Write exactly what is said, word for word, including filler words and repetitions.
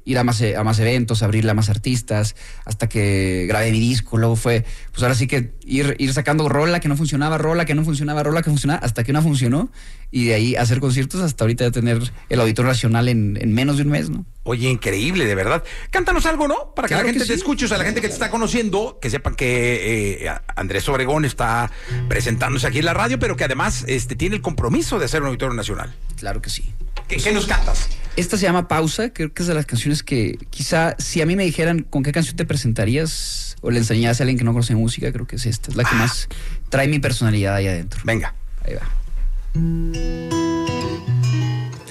ir a más, a más eventos, abrirle a más artistas, hasta que grabé mi disco. Luego fue, pues ahora sí que ir, ir sacando rola que no funcionaba, rola que no funcionaba, rola que funcionaba, hasta que una funcionó, y de ahí hacer conciertos hasta ahorita de tener el Auditorio Nacional en, en menos de un mes, ¿no? Oye, increíble, de verdad. Cántanos algo, ¿no? Para que Claro la gente que te sí. escuche, o sea, la gente que te está conociendo, que sepan que eh, Andrés Obregón está presentándose aquí en la radio, pero que además este, tiene el compromiso de hacer un Auditorio Nacional. Claro que sí. ¿Qué, ¿Qué nos cantas? Esta se llama Pausa, creo que es de las canciones que quizá si a mí me dijeran con qué canción te presentarías o le enseñaras a alguien que no conoce música, creo que es esta, es la que Ah. más trae mi personalidad ahí adentro. Venga. Ahí va.